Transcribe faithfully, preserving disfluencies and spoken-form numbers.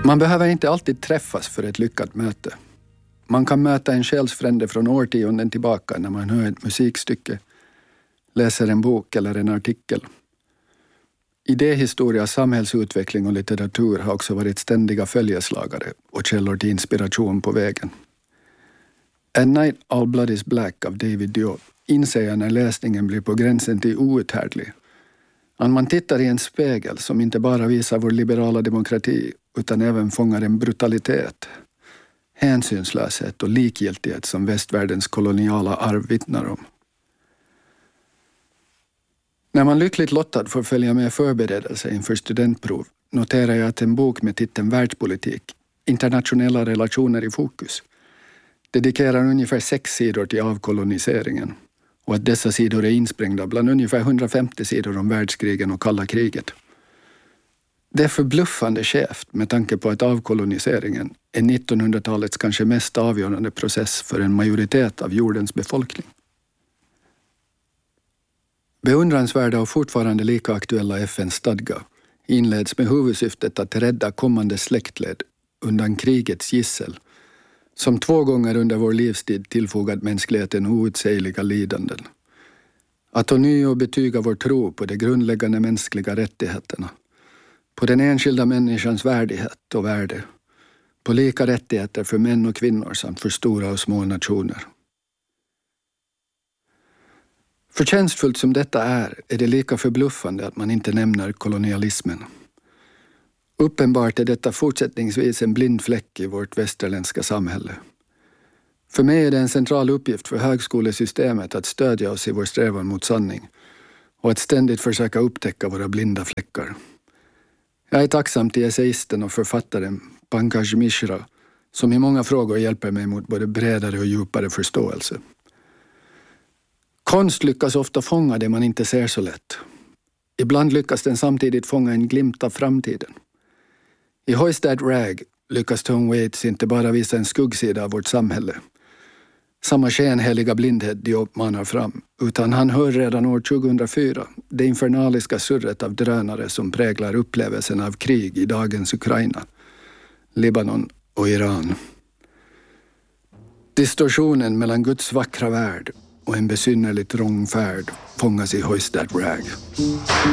Man behöver inte alltid träffas för ett lyckat möte. Man kan möta en själsfrände från årtionden tillbaka när man hör ett musikstycke, läser en bok eller en artikel. Idéhistoria, samhällsutveckling och litteratur har också varit ständiga följeslagare och källor till inspiration på vägen. A Night All Blood Is Black av David Diop inser jag när läsningen blir på gränsen till outhärdlig. Att man tittar i en spegel som inte bara visar vår liberala demokrati utan även fångar en brutalitet, hänsynslöshet och likgiltighet som västvärldens koloniala arv vittnar om. När man lyckligt lottad får följa med förberedelse inför studentprov noterar jag att en bok med titeln Världspolitik, internationella relationer i fokus, dedikerar ungefär sex sidor till avkoloniseringen och att dessa sidor är insprängda bland ungefär hundrafemtio sidor om världskrigen och kalla kriget. Det är förbluffande skevt med tanke på att avkoloniseringen är nittonhundratalets kanske mest avgörande process för en majoritet av jordens befolkning. Beundransvärda och fortfarande lika aktuella F N-stadga inleds med huvudsyftet att rädda kommande släktled undan krigets gissel, som två gånger under vår livstid tillfogat mänskligheten outsägliga lidanden. Att ånyo betyga vår tro på de grundläggande mänskliga rättigheterna, på den enskilda människans värdighet och värde, på lika rättigheter för män och kvinnor samt för stora och små nationer. Förtjänstfullt som detta är, är det lika förbluffande att man inte nämner kolonialismen. Uppenbart är detta fortsättningsvis en blind fläck i vårt västerländska samhälle. För mig är det en central uppgift för högskolesystemet att stödja oss i vår strävan mot sanning och att ständigt försöka upptäcka våra blinda fläckar. Jag är tacksam till essayisten och författaren Pankaj Mishra som i många frågor hjälper mig mot både bredare och djupare förståelse. Konst lyckas ofta fånga det man inte ser så lätt. Ibland lyckas den samtidigt fånga en glimt av framtiden. I Hoist That Rag lyckas Tom Waits inte bara visa en skuggsida av vårt samhälle, samma skenheliga blindhet Diop manar fram, utan han hör redan år tjugohundrafyra det infernaliska surret av drönare som präglar upplevelsen av krig i dagens Ukraina, Libanon och Iran. Distorsionen mellan Guds vackra värld och en besynnerligt trång färd fångas i Hoist That Rag.